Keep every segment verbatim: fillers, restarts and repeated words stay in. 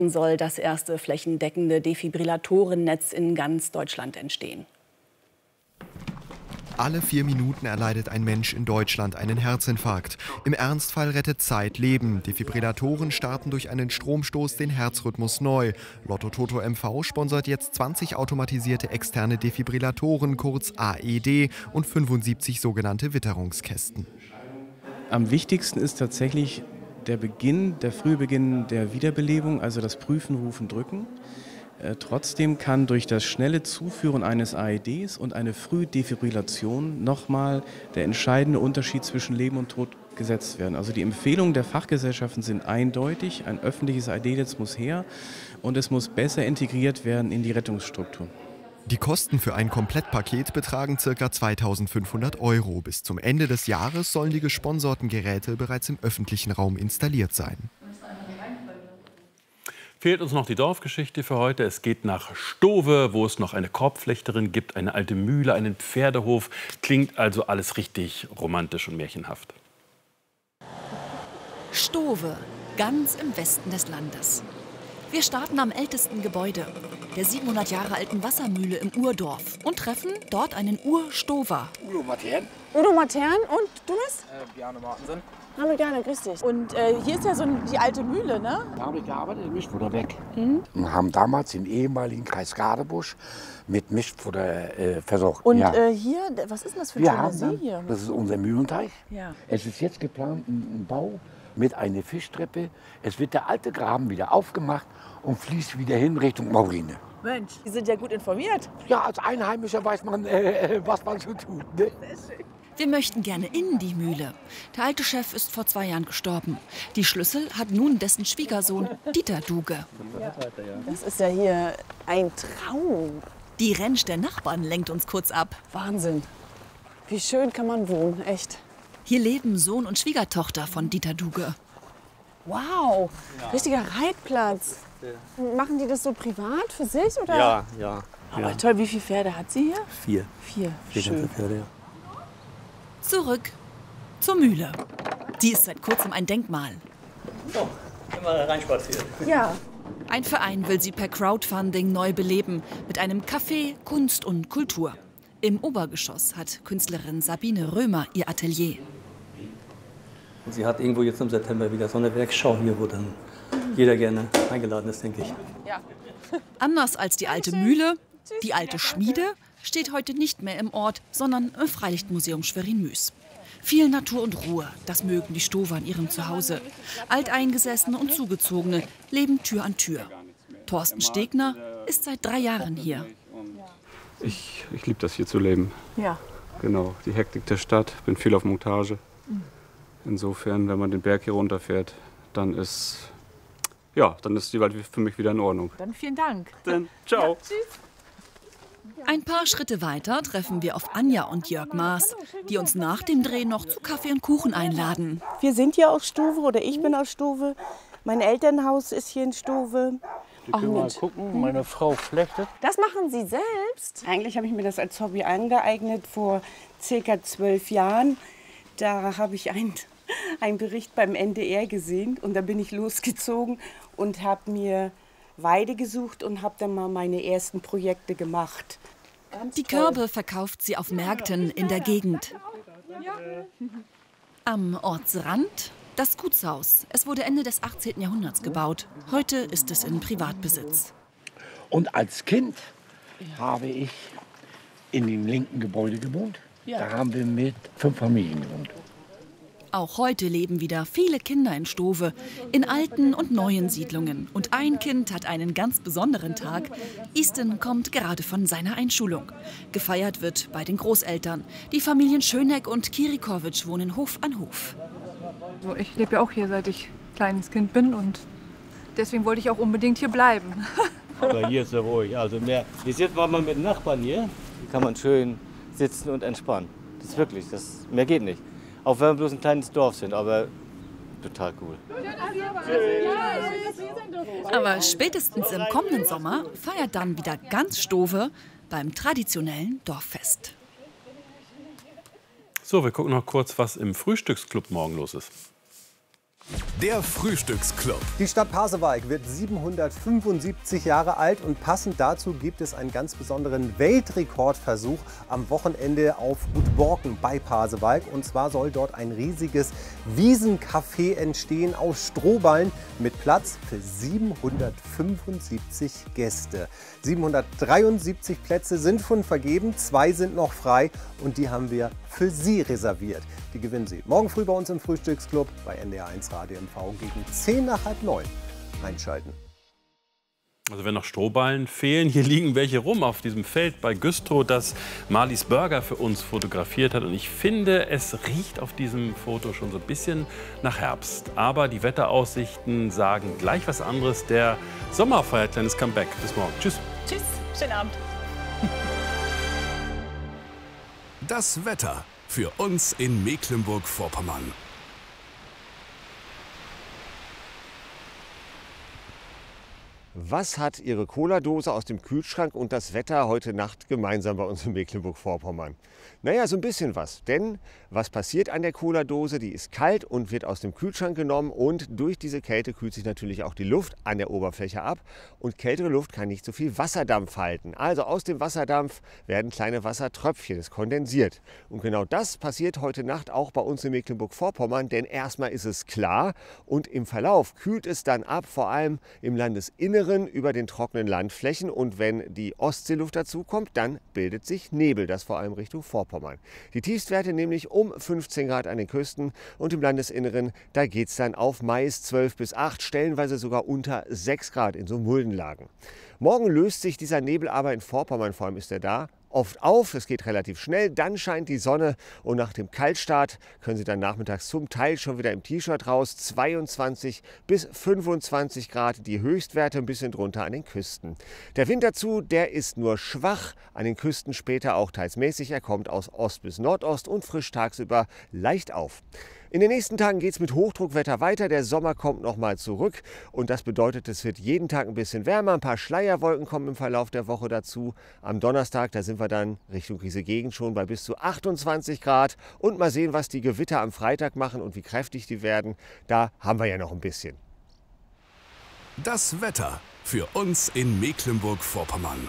Soll das erste flächendeckende Defibrillatorennetz in ganz Deutschland entstehen. Alle vier Minuten erleidet ein Mensch in Deutschland einen Herzinfarkt. Im Ernstfall rettet Zeit Leben. Defibrillatoren starten durch einen Stromstoß den Herzrhythmus neu. Lotto Toto M V sponsert jetzt zwanzig automatisierte externe Defibrillatoren, kurz A E D, und fünfundsiebzig sogenannte Witterungskästen. Am wichtigsten ist tatsächlich der Beginn, der frühe Beginn der Wiederbelebung, also das Prüfen, Rufen, Drücken. Äh, trotzdem kann durch das schnelle Zuführen eines A E Ds und eine Frühdefibrillation nochmal der entscheidende Unterschied zwischen Leben und Tod gesetzt werden. Also die Empfehlungen der Fachgesellschaften sind eindeutig. Ein öffentliches A E D-Netz muss her und es muss besser integriert werden in die Rettungsstruktur. Die Kosten für ein Komplettpaket betragen ca. zweitausendfünfhundert Euro. Bis zum Ende des Jahres sollen die gesponserten Geräte bereits im öffentlichen Raum installiert sein. Fehlt uns noch die Dorfgeschichte für heute. Es geht nach Stowe, wo es noch eine Korbflechterin gibt, eine alte Mühle, einen Pferdehof. Klingt also alles richtig romantisch und märchenhaft. Stowe, ganz im Westen des Landes. Wir starten am ältesten Gebäude, der siebenhundert Jahre alten Wassermühle im Urdorf, und treffen dort einen Urstower. Udo Matern. Udo Matern und du bist? Äh, Bjarne Martensen. Hallo Bjarne, grüß dich. Und äh, hier ist ja so die alte Mühle, ne? Da habe ich gearbeitet, Mischfutter weg. Mhm. Und haben damals den ehemaligen Kreis Gadebusch mit Mischfutter äh, versorgt. Und ja. äh, hier, was ist denn das für ein Wir schöner haben See dann, hier? Das ist unser Mühlenteich. Ja. Es ist jetzt geplant, ein, ein Bau mit einer Fischtreppe. Es wird der alte Graben wieder aufgemacht und fließt wieder hin Richtung Maurine. Mensch, die sind ja gut informiert. Ja, als Einheimischer weiß man, äh, was man so tut. Ne? Wir möchten gerne in die Mühle. Der alte Chef ist vor zwei Jahren gestorben. Die Schlüssel hat nun dessen Schwiegersohn Dieter Duge. Das ist ja hier ein Traum. Die Ranch der Nachbarn lenkt uns kurz ab. Wahnsinn. Wie schön kann man wohnen, echt. Hier leben Sohn und Schwiegertochter von Dieter Duge. Wow, richtiger Reitplatz. Ja. Machen die das so privat für sich, oder? Ja, ja. Aber ja. toll, wie viele Pferde hat sie hier? Vier. Vier, Vier schön. Pferde, ja. Zurück zur Mühle. Die ist seit kurzem ein Denkmal. So, können wir reinspazieren. Ja. Ein Verein will sie per Crowdfunding neu beleben. Mit einem Café, Kunst und Kultur. Im Obergeschoss hat Künstlerin Sabine Römer ihr Atelier. Sie hat irgendwo jetzt im September wieder so eine Werkschau hier, wo dann jeder gerne eingeladen ist, denke ich. Ja. Anders als die alte Mühle, die alte Schmiede steht heute nicht mehr im Ort, sondern im Freilichtmuseum Schwerin-Müs. Viel Natur und Ruhe, das mögen die Stower in ihrem Zuhause. Alteingesessene und Zugezogene leben Tür an Tür. Thorsten Stegner ist seit drei Jahren hier. Ich, ich liebe das, hier zu leben. Ja. Genau, die Hektik der Stadt, bin viel auf Montage. Insofern, wenn man den Berg hier runterfährt, dann ist, ja, dann ist die Welt für mich wieder in Ordnung. Dann vielen Dank. Dann ciao. Ja, tschüss. Ein paar Schritte weiter treffen wir auf Anja und Jörg Maas, die uns nach dem Dreh noch zu Kaffee und Kuchen einladen. Wir sind hier aus Stowe, oder ich bin aus Stowe. Mein Elternhaus ist hier in Stowe. Wir können mal gucken, meine Frau flechtet. Das machen Sie selbst? Eigentlich habe ich mir das als Hobby angeeignet vor circa zwölf Jahren. Da habe ich einen, einen Bericht beim N D R gesehen und da bin ich losgezogen und habe mir Weide gesucht und habe dann mal meine ersten Projekte gemacht. Die Körbe verkauft sie auf Märkten in der Gegend. Am Ortsrand das Gutshaus. Es wurde Ende des achtzehnten Jahrhunderts gebaut. Heute ist es in Privatbesitz. Und als Kind habe ich in dem linken Gebäude gewohnt. Ja. Da haben wir mit fünf Familien gewohnt. Auch heute leben wieder viele Kinder in Stowe, in alten und neuen Siedlungen. Und ein Kind hat einen ganz besonderen Tag. Easton kommt gerade von seiner Einschulung. Gefeiert wird bei den Großeltern. Die Familien Schöneck und Kirikowitsch wohnen Hof an Hof. Also ich lebe ja auch hier, seit ich kleines Kind bin. Und deswegen wollte ich auch unbedingt hier bleiben. Aber hier ist ja ruhig. Also mehr. Bis jetzt war man mit den Nachbarn hier. Hier kann man schön sitzen und entspannen. Das ist wirklich, das, mehr geht nicht. Auch wenn wir bloß ein kleines Dorf sind, aber total cool. Aber spätestens im kommenden Sommer feiert dann wieder ganz Stowe beim traditionellen Dorffest. So, wir gucken noch kurz, was im Frühstücksclub morgen los ist. Der Frühstücksclub. Die Stadt Pasewalk wird siebenhundertfünfundsiebzig Jahre alt und passend dazu gibt es einen ganz besonderen Weltrekordversuch am Wochenende auf Gut Borken bei Pasewalk. Und zwar soll dort ein riesiges Wiesencafé entstehen aus Strohballen mit Platz für siebenhundertfünfundsiebzig Gäste. siebenhundertdreiundsiebzig Plätze sind schon vergeben, zwei sind noch frei und die haben wir für Sie reserviert. Die gewinnen Sie morgen früh bei uns im Frühstücksclub bei N D R eins Radio M V gegen zehn nach halb neun. Einschalten. Also wenn noch Strohballen fehlen, hier liegen welche rum auf diesem Feld bei Güstrow, das Marlies Burger für uns fotografiert hat. Und ich finde, es riecht auf diesem Foto schon so ein bisschen nach Herbst. Aber die Wetteraussichten sagen gleich was anderes. Der Sommer feiert kleines Comeback. Bis morgen. Tschüss. Tschüss. Schönen Abend. Das Wetter für uns in Mecklenburg-Vorpommern. Was hat Ihre Cola-Dose aus dem Kühlschrank und das Wetter heute Nacht gemeinsam bei uns in Mecklenburg-Vorpommern? Naja, so ein bisschen was. Denn was passiert an der Cola-Dose? Die ist kalt und wird aus dem Kühlschrank genommen. Und durch diese Kälte kühlt sich natürlich auch die Luft an der Oberfläche ab. Und kältere Luft kann nicht so viel Wasserdampf halten. Also aus dem Wasserdampf werden kleine Wassertröpfchen, es kondensiert. Und genau das passiert heute Nacht auch bei uns in Mecklenburg-Vorpommern. Denn erstmal ist es klar und im Verlauf kühlt es dann ab, vor allem im Landesinneren über den trockenen Landflächen. Und wenn die Ostseeluft dazu kommt, dann bildet sich Nebel, das vor allem Richtung Vorpommern. Die Tiefstwerte nämlich um fünfzehn Grad an den Küsten und im Landesinneren, da geht es dann auf meist zwölf bis acht, stellenweise sogar unter sechs Grad in so Muldenlagen. Morgen löst sich dieser Nebel aber in Vorpommern, vor allem ist er da, oft auf. Es geht relativ schnell, dann scheint die Sonne und nach dem Kaltstart können Sie dann nachmittags zum Teil schon wieder im T-Shirt raus. zweiundzwanzig bis fünfundzwanzig Grad, die Höchstwerte ein bisschen drunter an den Küsten. Der Wind dazu, der ist nur schwach, an den Küsten später auch teils mäßig. Er kommt aus Ost bis Nordost und frisch tagsüber leicht auf. In den nächsten Tagen geht es mit Hochdruckwetter weiter. Der Sommer kommt nochmal zurück und das bedeutet, es wird jeden Tag ein bisschen wärmer. Ein paar Schleierwolken kommen im Verlauf der Woche dazu. Am Donnerstag, da sind wir dann Richtung diese Gegend schon bei bis zu achtundzwanzig Grad. Und mal sehen, was die Gewitter am Freitag machen und wie kräftig die werden. Da haben wir ja noch ein bisschen. Das Wetter für uns in Mecklenburg-Vorpommern.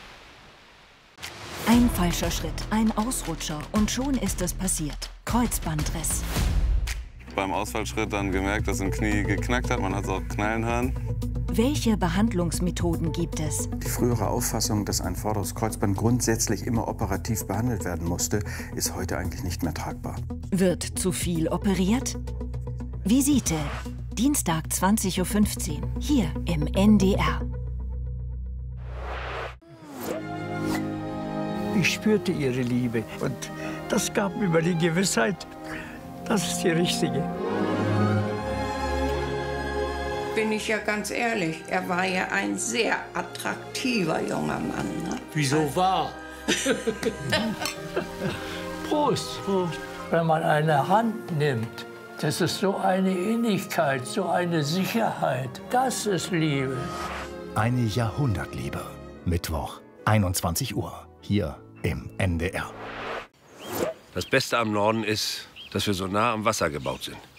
Ein falscher Schritt, ein Ausrutscher und schon ist es passiert. Kreuzbandriss. Beim Ausfallschritt dann gemerkt, dass ein Knie geknackt hat. Man hat es auch knallen hören. Welche Behandlungsmethoden gibt es? Die frühere Auffassung, dass ein vorderes Kreuzband grundsätzlich immer operativ behandelt werden musste, ist heute eigentlich nicht mehr tragbar. Wird zu viel operiert? Visite. Dienstag zwanzig Uhr fünfzehn. Hier im N D R. Ich spürte ihre Liebe und das gab mir immer die Gewissheit, das ist die richtige. Bin ich ja ganz ehrlich, er war ja ein sehr attraktiver junger Mann. Ne? Wieso war? Prost. Prost! Wenn man eine Hand nimmt, das ist so eine Innigkeit, so eine Sicherheit. Das ist Liebe. Eine Jahrhundertliebe. Mittwoch, einundzwanzig Uhr. Hier im N D R. Das Beste am Norden ist, dass wir so nah am Wasser gebaut sind.